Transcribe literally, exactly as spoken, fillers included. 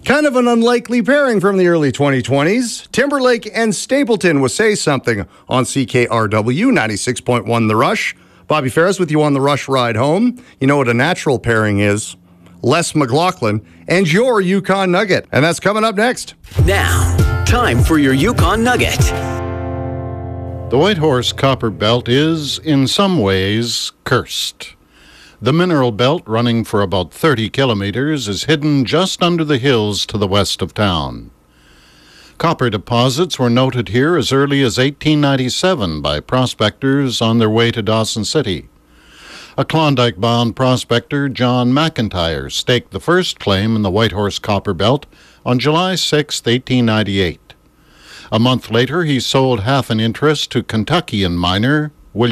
Kind of an unlikely pairing from the early twenty twenties. Timberlake and Stapleton with Say Something on C K R W ninety-six point one The Rush. Bobby Ferris with you on the Rush Ride Home. You know what a natural pairing is. Les McLaughlin and your Yukon Nugget. And that's coming up next. Now, time for your Yukon Nugget. The Whitehorse Copper Belt is, in some ways, cursed. The mineral belt, running for about thirty kilometers, is hidden just under the hills to the west of town. Copper deposits were noted here as early as eighteen ninety-seven by prospectors on their way to Dawson City. A Klondike-bound prospector, John McIntyre, staked the first claim in the Whitehorse Copper Belt on July sixth, eighteen ninety-eight. A month later, he sold half an interest to Kentuckian miner